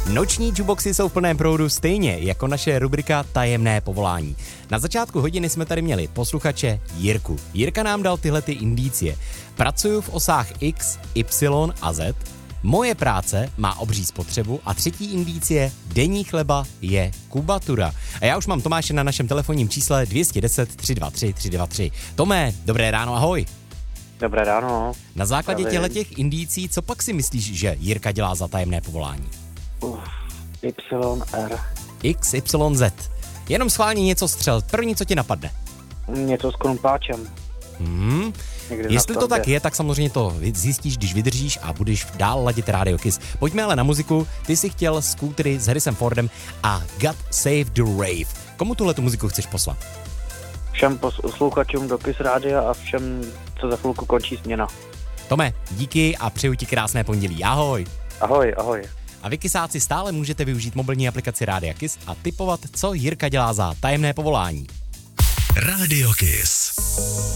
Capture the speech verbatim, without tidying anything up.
Noční jukeboxy jsou v plném proudu stejně jako naše rubrika Tajemné povolání. Na začátku hodiny jsme tady měli posluchače Jirku. Jirka nám dal tyhle ty indicie. Pracuju v osách X, Y a Z. Moje práce má obří spotřebu a třetí indicie denní chleba je kubatura. A já už mám Tomáše na našem telefonním čísle dvě stě deset tři dva tři tři dva tři. Tomé, dobré ráno, ahoj. Dobré ráno. Na základě těchto těch indicí, co pak si myslíš, že Jirka dělá za tajemné povolání? Uf, Y R. X, Y, Z. Jenom schválně něco střel. První, co ti napadne. Něco s krumpáčem. Hmm. Někde Jestli to tak je, tak samozřejmě to zjistíš, když vydržíš a budeš dál ladit Radio Kiss. Pojďme ale na muziku. Ty jsi chtěl Scootery s Harrisem Fordem a God Save the Rave. Komu tuhle tu muziku chceš poslat? Všem posluchačům do Kiss Rádia a všem, co za chvilku končí směna. Tome, díky a přeju ti krásné pondělí. Ahoj. Ahoj, ahoj. A vy kysáci stále můžete využít mobilní aplikaci Rádia Kiss a tipovat, co Jirka dělá za tajemné povolání. Radio Kiss.